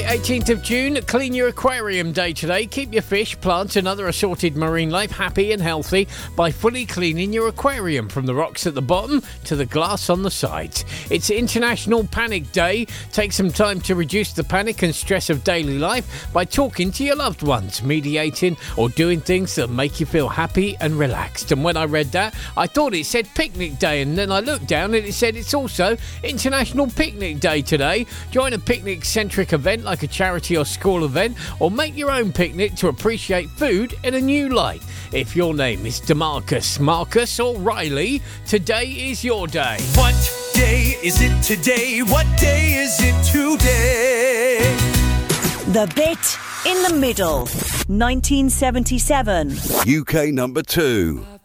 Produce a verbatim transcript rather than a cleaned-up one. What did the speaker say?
eighteenth of June, Clean Your Aquarium Day today. Keep your fish, plants and other assorted marine life happy and healthy by fully cleaning your aquarium from the rocks at the bottom to the glass on the sides. It's International Panic Day. Take some time to reduce the panic and stress of daily life by talking to your loved ones, mediating or doing things that make you feel happy and relaxed. And when I read that, I thought it said Picnic Day, and then I looked down and it said it's also International Picnic Day today. Join a picnic-centric event like a charity or school event, or make your own picnic to appreciate food in a new light. If your name is DeMarcus, Marcus or Riley, today is your day. What day is it today? What day is it today? The Bit in the Middle, nineteen seventy-seven. U K number two.